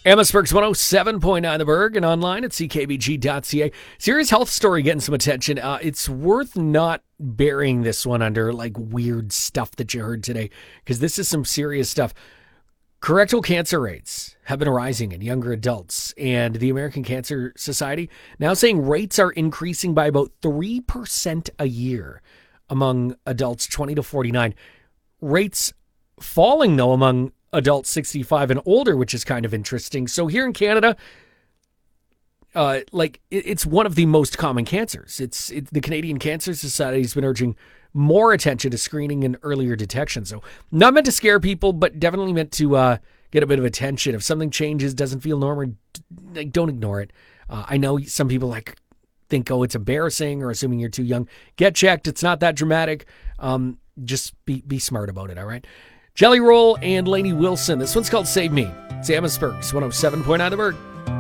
Amos Burks 107.9 The Berg and online at ckbg.ca. Serious health story getting some attention. It's worth not burying this one under like weird stuff that you heard today, because this is some serious stuff. Colorectal cancer rates have been rising in younger adults, and the American Cancer Society now saying rates are increasing by about 3% a year among adults 20 to 49. Rates falling, though, among adults 65 and older, which is kind of interesting. So here in Canada, it's one of the most common cancers. The Canadian Cancer Society has been urging more attention to screening and earlier detection. So not meant to scare people, but definitely meant to get a bit of attention. If something changes, doesn't feel normal, don't ignore it. I know some people think, it's embarrassing or assuming you're too young. Get checked. It's not that dramatic. Just be smart about it, all right? Jelly Roll and Lainey Wilson. This one's called Save Me. It's Amos Burks, 107.9 The Berg.